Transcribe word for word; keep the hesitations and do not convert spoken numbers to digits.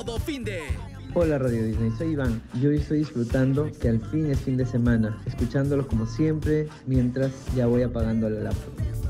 todo fin de... Hola Radio Disney, soy Iván y hoy estoy disfrutando que al fin es fin de semana, escuchándolo como siempre mientras ya voy apagando la laptop.